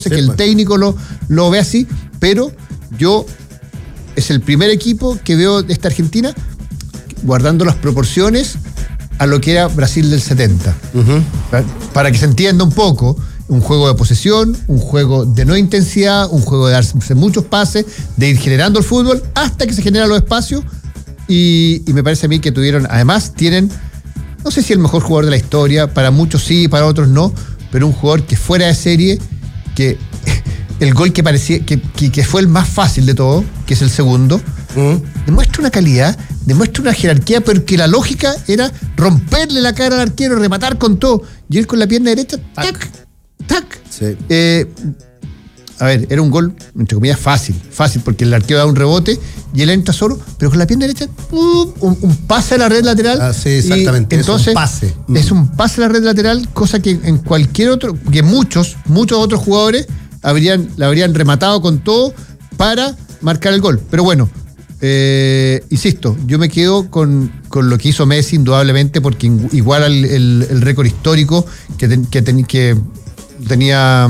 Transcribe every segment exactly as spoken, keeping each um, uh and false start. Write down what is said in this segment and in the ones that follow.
que el pues. técnico lo, lo ve así, pero yo es el primer equipo que veo de esta Argentina guardando las proporciones a lo que era Brasil del setenta. Uh-huh. Para, para que se entienda un poco, un juego de posesión, un juego de no intensidad, un juego de darse muchos pases, de ir generando el fútbol hasta que se generan los espacios y, y me parece a mí que tuvieron, además tienen, no sé si el mejor jugador de la historia, para muchos sí, para otros no, pero un jugador que fuera de serie, que el gol que parecía que, que, que fue el más fácil de todo, que es el segundo, uh-huh. demuestra una calidad, demuestra una jerarquía, pero que la lógica era romperle la cara al arquero, rematar con todo, y él con la pierna derecha, tac, tac. Sí. Eh, a ver, era un gol, entre comillas, fácil, fácil, porque el arquero da un rebote y él entra solo, pero con la pierna derecha, uh, un, un pase a la red lateral. Ah, sí, exactamente. Entonces, es un pase. Es un pase a la red lateral, cosa que en cualquier otro, que muchos, muchos otros jugadores habrían, la habrían rematado con todo para marcar el gol. Pero bueno, eh, insisto, yo me quedo con, con lo que hizo Messi, indudablemente, porque igual el, el, el récord histórico que, ten, que, ten, que tenía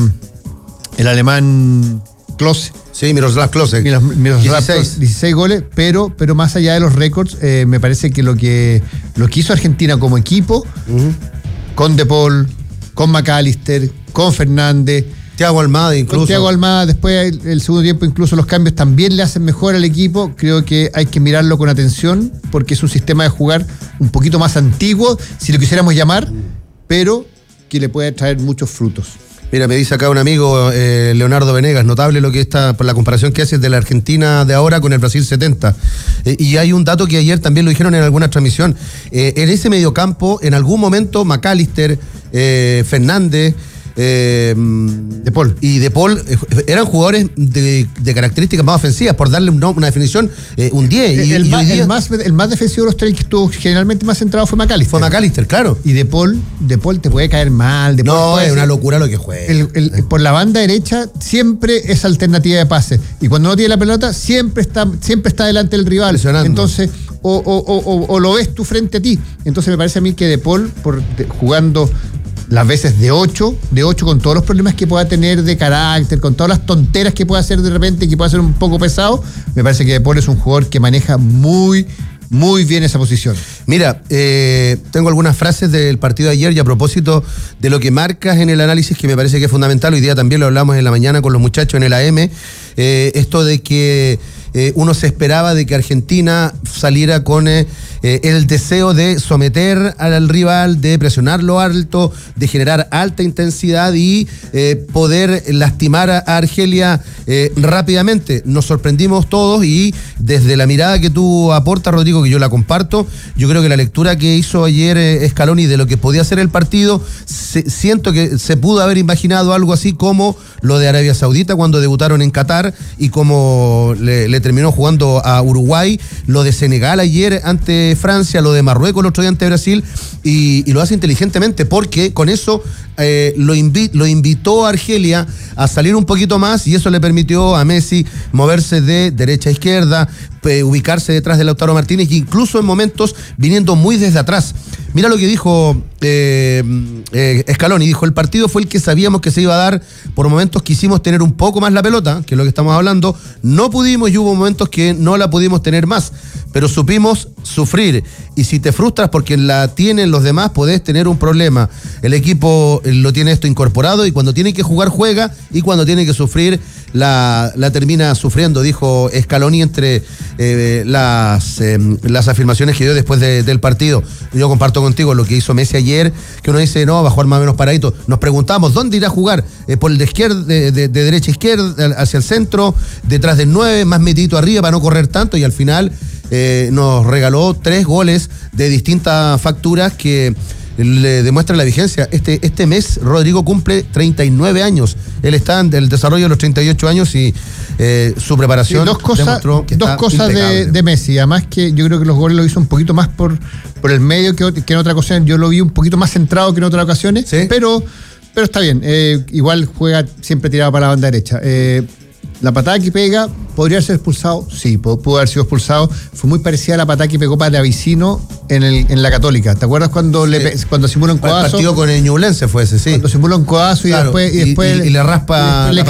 el alemán Klose. Sí, Miroslav Klose. Miroslav Klose, dieciséis goles, pero, pero más allá de los récords, eh, me parece que lo que lo que hizo Argentina como equipo, uh-huh. con De Paul, con McAllister, con Fernández, Thiago Almada incluso. Con Thiago Almada, después el, el segundo tiempo incluso los cambios también le hacen mejor al equipo. Creo que hay que mirarlo con atención porque es un sistema de jugar un poquito más antiguo, si lo quisiéramos llamar, pero que le puede traer muchos frutos. Mira, me dice acá un amigo, eh, Leonardo Venegas, notable lo que está, por la comparación que haces de la Argentina de ahora con el Brasil setenta. Eh, y hay un dato que ayer también lo dijeron en alguna transmisión. Eh, en ese mediocampo, en algún momento, McAllister, eh, Fernández, Eh, De Paul y De Paul eh, eran jugadores de, de características más ofensivas, por darle una, una definición, eh, un diez. El, y, el, y más, día, el, más, el más defensivo de los tres que estuvo generalmente más centrado fue McAllister. Fue McAllister, claro. Y De Paul, De Paul te puede caer mal. De Paul no, es ser, una locura lo que juega. El, el, eh. Por la banda derecha siempre es alternativa de pase. Y cuando no tiene la pelota, siempre está, siempre está delante del rival. Entonces, o, o, o, o lo ves tú frente a ti. Entonces me parece a mí que De Paul, por, de, jugando las veces de ocho, de ocho con todos los problemas que pueda tener de carácter, con todas las tonteras que pueda hacer de repente, que pueda ser un poco pesado, me parece que De Paul es un jugador que maneja muy, muy bien esa posición. Mira, eh, tengo algunas frases del partido de ayer y a propósito de lo que marcas en el análisis que me parece que es fundamental, hoy día también lo hablamos en la mañana con los muchachos en el A M, eh, esto de que eh, uno se esperaba de que Argentina saliera con eh, eh, el deseo de someter al rival, de presionarlo alto, de generar alta intensidad y eh, poder lastimar a Argelia eh, rápidamente. Nos sorprendimos todos y desde la mirada que tú aportas, Rodrigo, que yo la comparto, yo creo que la lectura que hizo ayer eh, Scaloni de lo que podía ser el partido, se, siento que se pudo haber imaginado algo así como lo de Arabia Saudita cuando debutaron en Qatar y como le, le terminó jugando a Uruguay, lo de Senegal ayer ante Francia, lo de Marruecos el otro día ante Brasil, y, y lo hace inteligentemente porque con eso eh, lo, invi- lo invitó a Argelia a salir un poquito más y eso le permitió a Messi moverse de derecha a izquierda, eh, ubicarse detrás de Lautaro Martínez e incluso en momentos viniendo muy desde atrás. Mira lo que dijo eh, eh, Scaloni, dijo, el partido fue el que sabíamos que se iba a dar, por momentos quisimos tener un poco más la pelota, que es lo que estamos hablando, no pudimos y hubo momentos que no la pudimos tener más, pero supimos sufrir, y si te frustras porque la tienen los demás, podés tener un problema. El equipo lo tiene esto incorporado y cuando tiene que jugar juega y cuando tiene que sufrir la, la termina sufriendo, dijo Scaloni entre eh, las, eh, las afirmaciones que dio después de, del partido. Yo comparto contigo lo que hizo Messi ayer, que uno dice, no, va a jugar más o menos paradito. Nos preguntamos, ¿dónde irá a jugar? Eh, por el de izquierda, de, de, de derecha a izquierda, hacia el centro, detrás del nueve, más metidito arriba para no correr tanto, y al final eh, nos regaló tres goles de distintas facturas que le demuestran la vigencia. Este, este mes Rodrigo cumple treinta y nueve años. Él está en el desarrollo de los treinta y ocho años y eh, su preparación sí, dos cosas, demostró que dos está cosas de, de Messi. Además que yo creo que los goles lo hizo un poquito más por, por el medio que, que en otra ocasión. Yo lo vi un poquito más centrado que en otras ocasiones, ¿sí? pero, pero está bien. Eh, igual juega siempre tirado para la banda derecha. Eh, la patada que pega ¿Podría ser expulsado? Sí, pudo, pudo haber sido expulsado. Fue muy parecida a la patada que pegó Palavicino en, el, en la Católica. ¿Te acuerdas cuando, sí. le, cuando simula un codazo? El partido con el Ñublense fue ese, sí. Cuando simula un codazo y, claro, después, y, después, y, y, y le raspa... Y después le